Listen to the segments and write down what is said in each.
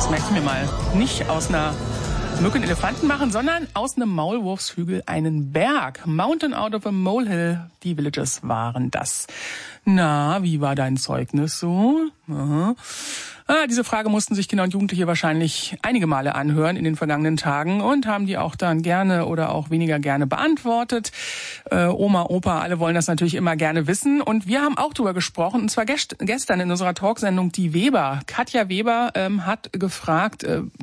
Das merke ich mir mal. Nicht aus einer Mücke einen Elefanten machen, sondern aus einem Maulwurfshügel einen Berg. Mountain out of a molehill. Die Villages waren das. Na, wie war dein Zeugnis so? Aha. Diese Frage mussten sich Kinder und Jugendliche wahrscheinlich einige Male anhören in den vergangenen Tagen und haben die auch dann gerne oder auch weniger gerne beantwortet. Oma, Opa, alle wollen das natürlich immer gerne wissen. Und wir haben auch drüber gesprochen, und zwar gestern in unserer Talksendung Die Weber. Katja Weber hat gefragt,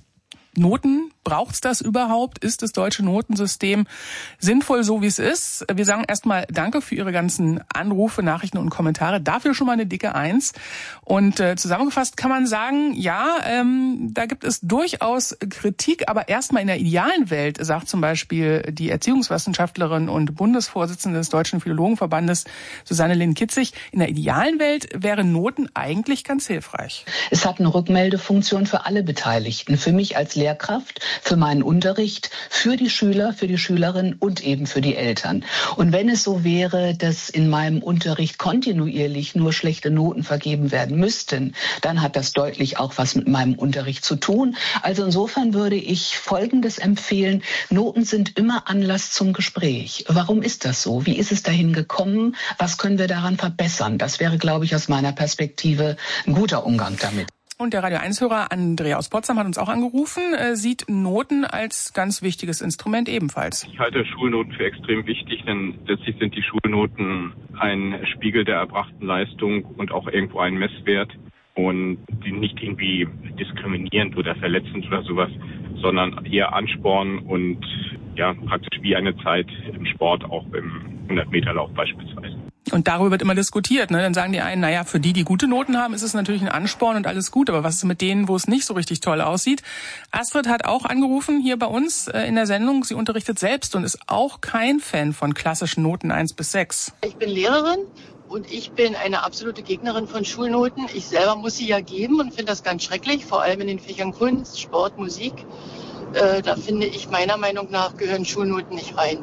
Noten, braucht's das überhaupt? Ist das deutsche Notensystem sinnvoll, so wie es ist? Wir sagen erstmal Danke für Ihre ganzen Anrufe, Nachrichten und Kommentare. Dafür schon mal eine dicke 1. Und zusammengefasst kann man sagen, ja, da gibt es durchaus Kritik, aber erstmal in der idealen Welt, sagt zum Beispiel die Erziehungswissenschaftlerin und Bundesvorsitzende des Deutschen Philologenverbandes, Susanne Linn-Kitzig, in der idealen Welt wären Noten eigentlich ganz hilfreich. Es hat eine Rückmeldefunktion für alle Beteiligten, für mich als Lehrkraft, für meinen Unterricht, für die Schüler, für die Schülerinnen und eben für die Eltern. Und wenn es so wäre, dass in meinem Unterricht kontinuierlich nur schlechte Noten vergeben werden müssten, dann hat das deutlich auch was mit meinem Unterricht zu tun. Also insofern würde ich Folgendes empfehlen. Noten sind immer Anlass zum Gespräch. Warum ist das so? Wie ist es dahin gekommen? Was können wir daran verbessern? Das wäre, glaube ich, aus meiner Perspektive ein guter Umgang damit. Und der Radio-1-Hörer Andrea aus Potsdam hat uns auch angerufen, sieht Noten als ganz wichtiges Instrument ebenfalls. Ich halte Schulnoten für extrem wichtig, denn letztlich sind die Schulnoten ein Spiegel der erbrachten Leistung und auch irgendwo ein Messwert und die nicht irgendwie diskriminierend oder verletzend oder sowas, sondern eher anspornen und ja praktisch wie eine Zeit im Sport, auch im 100-Meter-Lauf beispielsweise. Und darüber wird immer diskutiert, ne? Dann sagen die einen, naja, für die gute Noten haben, ist es natürlich ein Ansporn und alles gut. Aber was ist mit denen, wo es nicht so richtig toll aussieht? Astrid hat auch angerufen hier bei uns in der Sendung. Sie unterrichtet selbst und ist auch kein Fan von klassischen Noten 1 bis 6. Ich bin Lehrerin und ich bin eine absolute Gegnerin von Schulnoten. Ich selber muss sie ja geben und finde das ganz schrecklich, vor allem in den Fächern Kunst, Sport, Musik. Da finde ich, meiner Meinung nach, gehören Schulnoten nicht rein.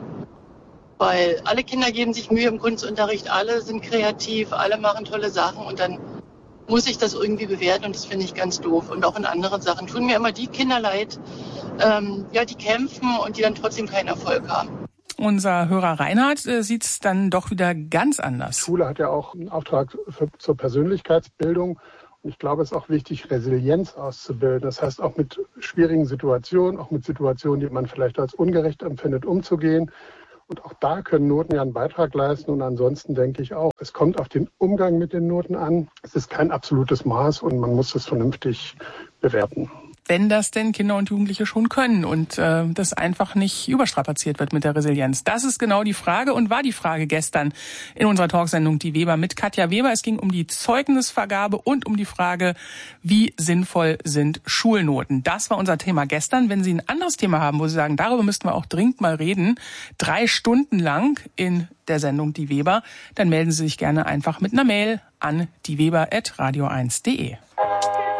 Weil alle Kinder geben sich Mühe im Kunstunterricht, alle sind kreativ, alle machen tolle Sachen und dann muss ich das irgendwie bewerten und das finde ich ganz doof. Und auch in anderen Sachen tun mir immer die Kinder leid, die kämpfen und die dann trotzdem keinen Erfolg haben. Unser Hörer Reinhard sieht es dann doch wieder ganz anders. Die Schule hat ja auch einen Auftrag zur Persönlichkeitsbildung. Und ich glaube, es ist auch wichtig, Resilienz auszubilden. Das heißt, auch mit schwierigen Situationen, auch mit Situationen, die man vielleicht als ungerecht empfindet, umzugehen. Und auch da können Noten ja einen Beitrag leisten. Und ansonsten denke ich auch, es kommt auf den Umgang mit den Noten an. Es ist kein absolutes Maß und man muss es vernünftig bewerten. Wenn das denn Kinder und Jugendliche schon können und das einfach nicht überstrapaziert wird mit der Resilienz. Das ist genau die Frage und war die Frage gestern in unserer Talksendung Die Weber mit Katja Weber. Es ging um die Zeugnisvergabe und um die Frage, wie sinnvoll sind Schulnoten. Das war unser Thema gestern. Wenn Sie ein anderes Thema haben, wo Sie sagen, darüber müssten wir auch dringend mal reden, 3 Stunden lang in der Sendung Die Weber, dann melden Sie sich gerne einfach mit einer Mail an dieweber@radio1.de.